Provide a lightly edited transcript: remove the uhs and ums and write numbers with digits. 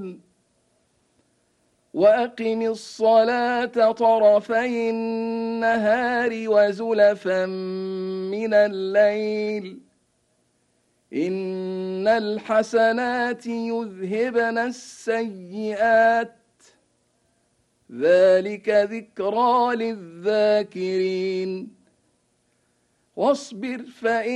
يعملون وأقم الصلاة طرفي النهار وزلفا من الليل إن الحسنات يذهبن السيئات ذلك ذكرى للذاكرين واصبر فإن